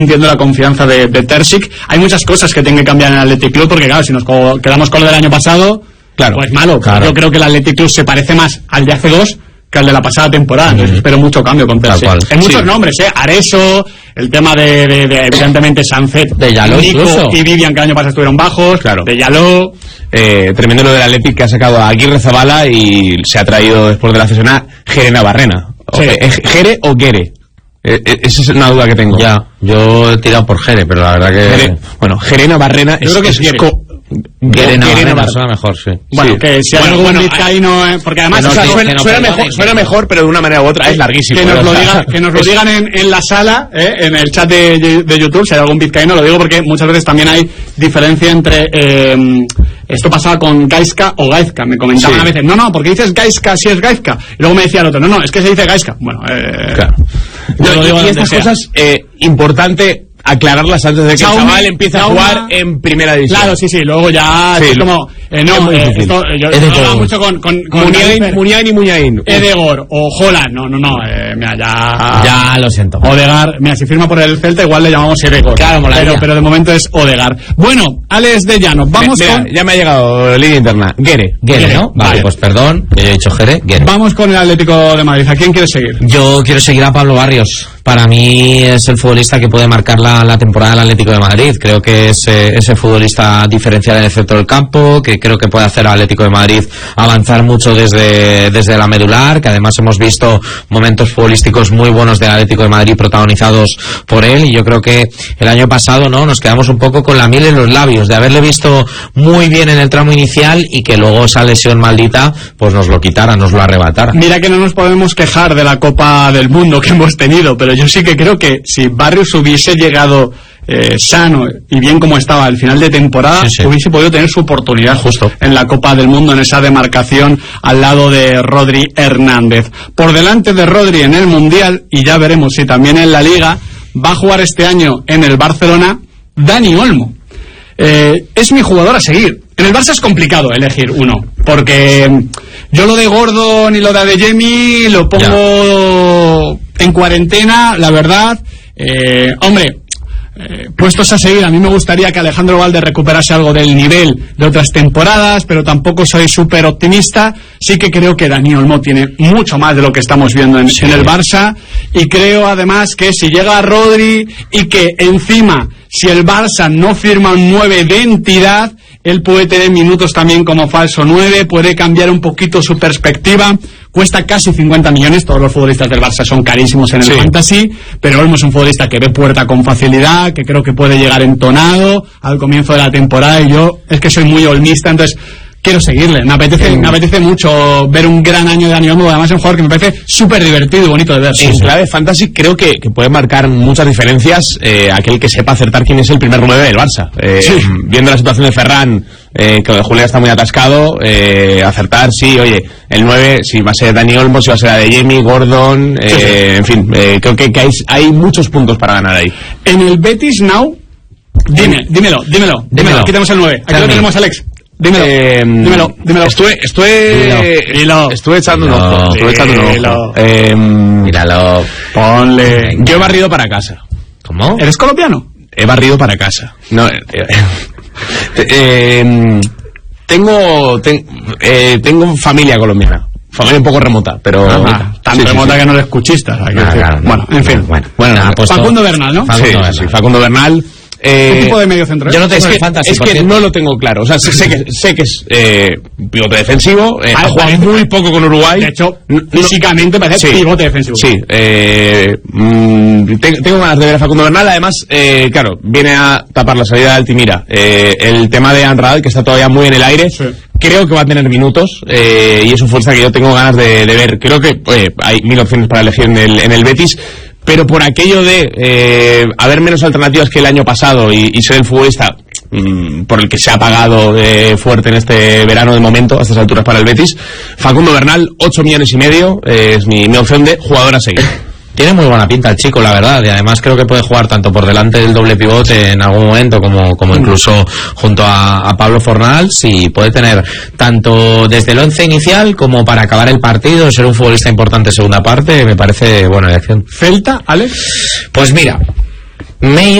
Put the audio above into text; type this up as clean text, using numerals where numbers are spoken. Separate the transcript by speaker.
Speaker 1: Entiendo la confianza de Terzic. Hay muchas cosas que tienen que cambiar en el Athletic Club, porque claro, si nos quedamos con lo del año pasado, claro, pues malo. Claro. Yo creo que el Athletic Club se parece más al de hace 2 que al de la pasada temporada. Entonces espero mucho cambio con Terzic. Hay muchos nombres, Areso, el tema de evidentemente Sancet,
Speaker 2: de Yaló,
Speaker 1: Nico y Vivian, que el año pasado estuvieron bajos, claro. De Yaló.
Speaker 3: Tremendo lo del Athletic, que ha sacado a Aguirre Zabala y se ha traído después de la cesión a Jerena Barrena. Sí. ¿Jere o Guere? Esa es una duda que tengo.
Speaker 2: Ya, yo he tirado por Jere, pero la verdad que...
Speaker 3: Jerena Barrena
Speaker 1: yo creo que es
Speaker 2: Guerena Barrena suena mejor, sí.
Speaker 1: Bueno, que si hay algún vizcaíno, porque además
Speaker 3: suena mejor, pero de una manera u otra es larguísimo.
Speaker 1: Que nos lo digan en la sala, en el chat de YouTube, si hay algún vizcaíno, lo digo porque muchas veces también hay diferencia entre... esto pasaba con Gaizka o Gaizka, me comentaban a veces, no, porque dices Gaizka si es Gaizka, y luego me decía el otro, no, es que se dice Gaizka. Bueno,
Speaker 3: claro. Y estas cosas, importante aclararlas antes de que el chaval empiece a jugar en primera división.
Speaker 1: Claro, sí, luego ya es como... esto, yo hablaba mucho con
Speaker 3: Muniain y Muñain.
Speaker 1: Edegor o Holland, mira,
Speaker 2: ya lo siento.
Speaker 1: Odegaard, mira, si firma por el Celta igual le llamamos Edegor.
Speaker 2: Claro,
Speaker 1: pero de momento es Odegaard. Bueno, Alex de Llano, vamos con...
Speaker 3: Ya me ha llegado línea interna. Guere,
Speaker 2: ¿no? Vale, pues perdón, yo he dicho Jere, Guere.
Speaker 1: Vamos con el Atlético de Madrid. ¿A quién quieres seguir?
Speaker 2: Yo quiero seguir a Pablo Barrios. Para mí es el futbolista que puede marcar la temporada del Atlético de Madrid. Creo que es ese futbolista diferencial en el centro del campo, que creo que puede hacer al Atlético de Madrid avanzar mucho desde la medular, que además hemos visto momentos futbolísticos muy buenos del Atlético de Madrid protagonizados por él, y yo creo que el año pasado nos quedamos un poco con la miel en los labios de haberle visto muy bien en el tramo inicial y que luego esa lesión maldita pues nos lo quitara, nos lo arrebatara.
Speaker 1: Mira que no nos podemos quejar de la Copa del Mundo que hemos tenido, pero yo sí que creo que si Barrios hubiese llegado sano y bien como estaba al final de temporada, hubiese podido tener su oportunidad justo en la Copa del Mundo, en esa demarcación al lado de Rodri Hernández. Por delante de Rodri en el Mundial, y ya veremos si también en la Liga, va a jugar este año en el Barcelona Dani Olmo. Es mi jugador a seguir. En el Barça es complicado elegir uno, porque yo lo de Gordon y lo de Adeyemi lo pongo en cuarentena, la verdad. Puestos a seguir, a mí me gustaría que Alejandro Valde recuperase algo del nivel de otras temporadas, pero tampoco soy súper optimista. Sí que creo que Dani Olmo tiene mucho más de lo que estamos viendo en el Barça, y creo además que si llega Rodri y que encima, si el Barça no firma un 9 de entidad, él puede tener minutos también como falso 9, puede cambiar un poquito su perspectiva. Cuesta casi 50 millones, todos los futbolistas del Barça son carísimos en el fantasy, pero Olmo es un futbolista que ve puerta con facilidad, que creo que puede llegar entonado al comienzo de la temporada, y yo es que soy muy olmista, entonces quiero seguirle. Me apetece mucho ver un gran año de Dani Olmo, además es un jugador que me parece súper divertido y bonito de ver.
Speaker 3: En clave fantasy creo que puede marcar muchas diferencias aquel que sepa acertar quién es el primer 9 del Barça. Viendo la situación de Ferran, que Julián está muy atascado, acertar, el 9, si va a ser Dani Olmo, si va a ser Adeyemi, Gordon, en fin, creo que hay muchos puntos para ganar ahí.
Speaker 1: En el Betis Now, dímelo, aquí tenemos el 9, aquí lo tenemos, Alex. Dímelo.
Speaker 3: Estuve echando un ojo.
Speaker 2: Míralo.
Speaker 1: Ponle.
Speaker 3: Yo he barrido para casa.
Speaker 2: ¿Cómo?
Speaker 1: ¿Eres colombiano?
Speaker 3: He barrido para casa. No. Tengo familia colombiana. Familia un poco remota, pero...
Speaker 1: tan remota que no eres cuchista. Bueno, en fin. Facundo Bernal, ¿no?
Speaker 3: Sí, Facundo Bernal.
Speaker 1: ¿Qué tipo de medio centro?
Speaker 2: Yo no tengo fantasy.
Speaker 3: Es que no lo tengo claro. O sea, sé que es pivote defensivo. Ha jugado muy poco con Uruguay.
Speaker 1: De hecho, físicamente parece pivote defensivo.
Speaker 3: Sí. Tengo ganas de ver a Facundo Bernal. Además, claro, viene a tapar la salida de Altimira. El tema de Andrade, que está todavía muy en el aire. Sí. Creo que va a tener minutos, y es un futbolista que yo tengo ganas de ver. Creo que hay 1000 opciones para elegir en el Betis, pero por aquello de haber menos alternativas que el año pasado y ser el futbolista por el que se ha pagado fuerte en este verano de momento, a estas alturas para el Betis, Facundo Bernal, 8,5 millones, es mi opción de jugador a seguir.
Speaker 2: Tiene muy buena pinta el chico, la verdad, y además creo que puede jugar tanto por delante del doble pivote en algún momento como incluso junto a Pablo Fornals, y puede tener tanto desde el 11 inicial como para acabar el partido, ser un futbolista importante en segunda parte. Me parece buena elección.
Speaker 1: ¿Celta, Alex?
Speaker 2: Pues mira, me